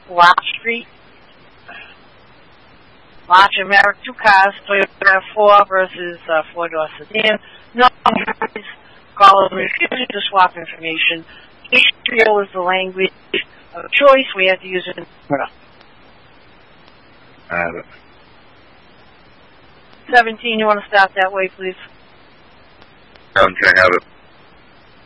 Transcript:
Watch Street. Watch America, 2 cars, Toyota RAV4 versus 4-door sedan. No injuries. Callers refusing to swap information. Israel is the language of choice. We have to use it in Florida. 17, you want to stop that way, please? Can I have it?